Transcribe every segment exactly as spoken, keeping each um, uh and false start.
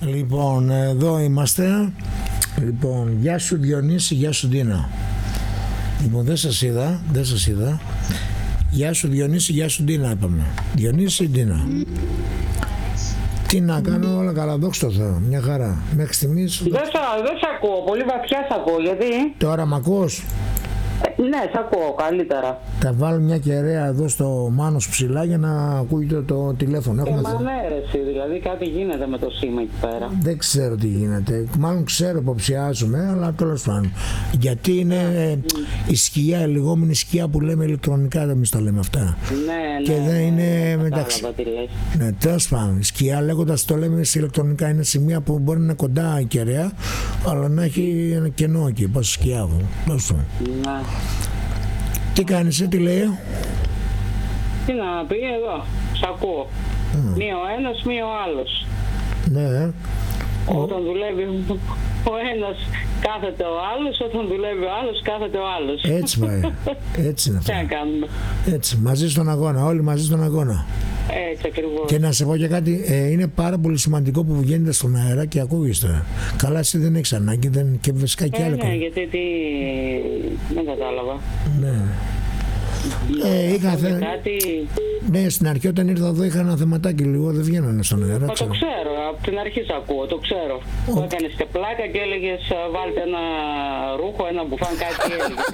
Λοιπόν, εδώ είμαστε. Λοιπόν, γεια σου Διονύση, γεια σου Ντίνα. Λοιπόν, δεν σας είδα, δεν σας είδα. Γεια σου Διονύση, γεια σου Ντίνα είπαμε. Διονύση, Ντίνα. Τι να κάνω, όλα καλά, δόξα τω Θεώ, μια χαρά. Μέχρι στιγμής... Δεν σ' ακούω, πολύ βαθιά σ' ακούω, γιατί... Τώρα μ' ακούς? Ε, ναι, σ' ακούω, καλύτερα. Θα βάλω μια κεραία εδώ στο Μάνος ψηλά για να ακούγεται το, το τηλέφωνο. Ε, μα ναι ρε εσύ, δηλαδή κάτι γίνεται με το σήμα εκεί πέρα. Δεν ξέρω τι γίνεται, μάλλον ξέρω υποψιάζομαι, αλλά τέλος πάντων. Γιατί είναι mm. η σκιά, η λεγόμενη σκιά που λέμε ηλεκτρονικά, εμείς τα λέμε αυτά. Ναι, και ναι, δεν είναι ναι, μεταξύ. Ναι, τέλος πάντων. Σκιά λέγοντας το λέμε σε ηλεκτρονικά είναι σημεία που μπορεί να είναι κοντά η κεραία, αλλά να έχει ένα κενό εκεί, πώς σκιά μου. Τέλος πάντων. Ναι. Τι κάνεις, τι λέει? Τι να πει εδώ, σ' ακούω. Mm. Μία ο ένας, μία ο άλλος. Ναι. Όταν ο... δουλεύει ο ένας κάθεται ο άλλος, όταν δουλεύει ο άλλος κάθεται ο άλλος. Έτσι πάει, έτσι είναι αυτό. Τι να κάνουμε. Έτσι, μαζί στον αγώνα, όλοι μαζί στον αγώνα. Έτσι ακριβώς. Και να σε πω και κάτι, ε, είναι πάρα πολύ σημαντικό που βγαίνετε στον αέρα και ακούγεστε. Καλά, εσύ δεν έχεις ανάγκη, δεν... και φυσικά και ε, άλλα. Ναι, γιατί τι... δεν κατάλαβα. Ναι. Ε, είχα θε... κάτι... Ναι, στην αρχή όταν ήρθα εδώ είχα ένα θεματάκι λίγο, δεν βγαίνανε στον αέρα. Μα το ξέρω, από την αρχή σ' ακούω, το ξέρω. Ο... Που έκανες και πλάκα και έλεγες βάλτε ένα ρούχο, ένα μπουφάν, κάτι έλεγες.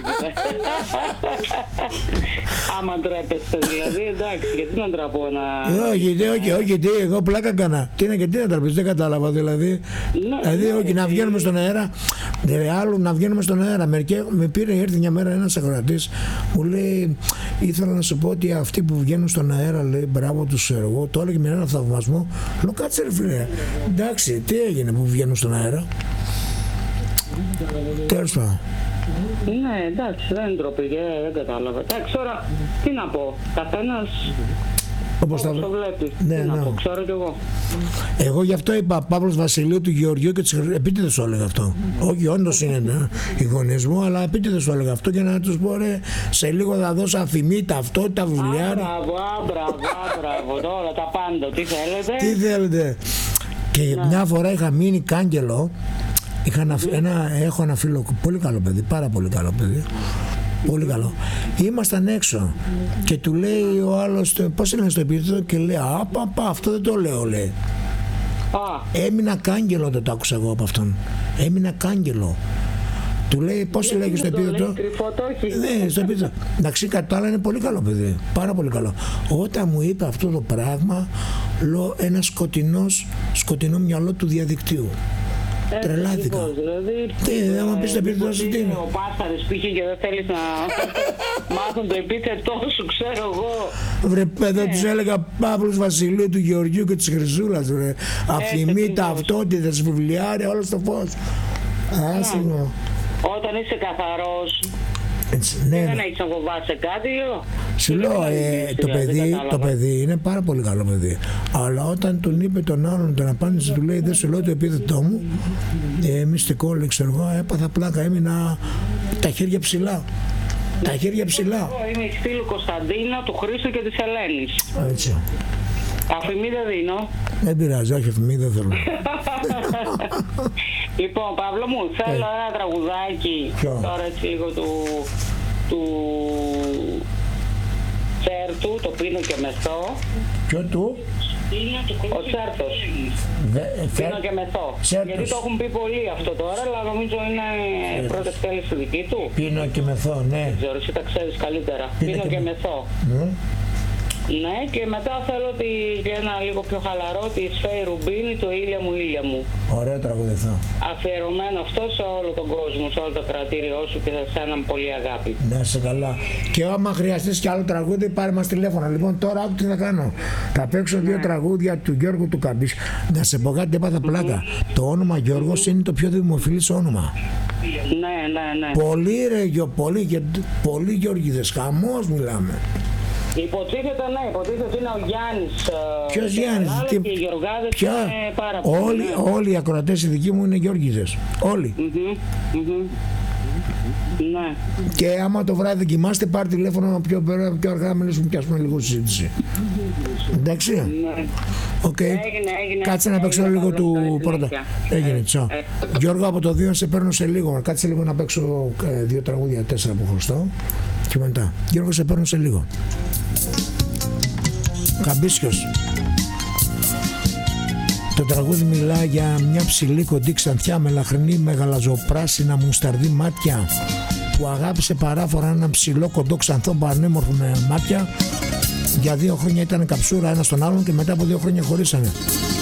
Άμα ντρέπεστε δηλαδή, εντάξει, γιατί να ντραπώ να... Όχι, όχι, όχι, τι, εγώ πλάκα έκανα. Τι είναι και τι να ντραπείς, δεν κατάλαβα δηλαδή. Ναι, δηλαδή, ναι, όχι, ναι, να βγαίνουμε ναι. στον αέρα, άλλο να βγαίνουμε στον αέρα. Μερικέ, με πήρε, ήρθε μια μέρα ένας ακροατής, μου λέει, ήθελα να σου πω ότι αυτοί που βγαίνουν στον αέρα, λέει, μπράβο τους εγώ, το έλεγε με έναν θαυμασμό. Λέω, κάτσε ρε φίλε, εντάξει, τι έγινε που βγαίνουν στον αέρα? Τέλος πάντων. Ναι, εντάξει, δεν ντροπή, δεν κατάλαβα. Εντάξει, τώρα, τι να πω, καθένας όπως τα... το βλέπει. Ναι, τι ναι. να πω, ξέρω κι εγώ. Εγώ γι' αυτό είπα Παύλος Βασιλείου, του Γεωργίου και της Χρυσούλας. Επίτηδες το έλεγα αυτό. Όχι, όντως είναι ναι, οι γονείς μου, αλλά επίτηδες το έλεγα αυτό για να τους πω ρε, σε λίγο θα δώσω αφημί, ταυτότητα, βιβλιάρι. Μπράβο, μπράβο, μπράβο, τώρα τα πάντα, τι θέλετε. Τι θέλετε. Και ναι. Μια φορά είχα μείνει κάγκελο. Είχα ένα, ένα, έχω ένα φίλο, πολύ καλό παιδί, πάρα πολύ καλό παιδί. Πολύ καλό. Ήμασταν έξω και του λέει ο άλλος, πώς είναι στο επίθετο, και λέει, α, πα, πα, αυτό δεν το λέω, λέει. Α. Έμεινα κάγκελο, δεν το άκουσα εγώ από αυτόν. Έμεινα κάγκελο. Του λέει, πώς λέγει στο επίθετο. Ναι, στο επίθετο. Εντάξει, κατά άλλα είναι πολύ καλό παιδί. Πάρα πολύ καλό. Όταν μου είπε αυτό το πράγμα, λέω ένα σκοτεινός, σκοτεινό μυαλό του διαδικτύου. Έτσι, τρελάθηκα. Δηλαδή, τι, άμα πεις το επίθετο σου τι είναι. Ο Πάσταρης πήγε και δεν θέλεις να μάθουν το επίθετό σου, ξέρω εγώ. Βρε παιδό, τους έλεγα Παύλος Βασιλείου, του Γεωργίου και της Χρυσούλας. Βρε. Αφημί, ταυτότητες, βιβλιάρια, όλο στο φως. Άσυγο. Όταν είσαι καθαρός, έτσι, ναι, δεν έχεις να φοβάσαι κάτι. Σου λέω, ε, το, παιδί, το παιδί είναι πάρα πολύ καλό παιδί. Αλλά όταν τον είπε τον άλλον, τον απάντησε, του λέει, δεν σου λέω το επίθετό μου, ε, μυστικό, λέει, ξέρω εγώ, έπαθα πλάκα, έμεινα τα χέρια ψηλά. Τα χέρια ψηλά. Εγώ είμαι η φίλου Κωνσταντίνα, του Χρήστου και της Ελένης. Έτσι. Αφημί δεν δίνω. Δεν πειράζει, όχι αφημί δεν θέλω. Λοιπόν, Παύλο μου, θέλω hey. ένα τραγουδάκι. Ποιο? Τώρα έτσι λίγο του... του... Τσέρτου, το πίνω και μεθώ. Ποιο του? Ο Τσέρτος. Πίνω και μεθώ. Τσέρτος. Γιατί το έχουν πει πολύ αυτό τώρα, αλλά νομίζω είναι πρώτη εκτέλεση δική του. Πίνω και μεθώ, ναι. Δεν ξέρω, εσύ τα ξέρεις καλύτερα. Πίνω, Πίνω και, και μεθώ. Mm. Ναι, και μετά θέλω τη, και ένα λίγο πιο χαλαρό, τη Σφαίη Ρουμπίνη, το Ήλια μου, Ήλια μου. Ωραίο τραγουδευτό. Αφιερωμένο αυτό σε όλο τον κόσμο, σε όλο το κρατήριό σου και σε έναν πολύ αγάπη. Να σε καλά. Και άμα χρειαστείς κι άλλο τραγούδι, πάρε μας τηλέφωνο. Λοιπόν, τώρα άκου τι θα κάνω. Θα παίξω ναι. δύο τραγούδια του Γιώργου του Καμπής. Να σε πω κάτι, έπαθα πλάκα. Mm-hmm. Το όνομα Γιώργος είναι το πιο δημοφιλής όνομα. Ναι, ναι, ναι. Πολύ ρε, γιο, πολύ, πολύ Γιώργηδες, χαμός μιλάμε. Υποτίθεται, ναι, υποτίθεται ότι είναι ο Γιάννης. Ποιος Γιάννης? Και οι Γιωργάδες ποια? Είναι πάρα πολύ. Όλοι, ναι. όλοι οι ακροατές οι δικοί μου είναι Γιώργηδες. Όλοι. Mm-hmm, mm-hmm. Ναι. Και άμα το βράδυ κοιμάστε, πάρε τηλέφωνο πιο, πιο αργά, μιλήσουμε και ας πούμε λίγο συζήτηση. Εντάξει. Ναι. Οκ. Έγινε, έγινε. Κάτσε να παίξω Έγινε, λίγο καλό, του καλή πρώτα. συνέχεια. Έγινε, Ε, τσάου. ε. Γιώργο, από το δύο σε παίρνω σε λίγο. Κάτσε λίγο να παίξω ε, δύο τραγούδια, τέσσερα που χρωστάω. Και μετά. Γιώργο, σε παίρνω σε λίγο. Καμπίσιος. Το τραγούδι μιλά για μια ψηλή κοντή ξανθιά με λαχρινή με γαλαζοπράσινα μουσταρδί μάτια που αγάπησε παράφορα έναν ψηλό κοντό ξανθό πανέμορφο με μάτια. Για δύο χρόνια ήταν καψούρα ένα στον άλλον και μετά από δύο χρόνια χωρίσανε.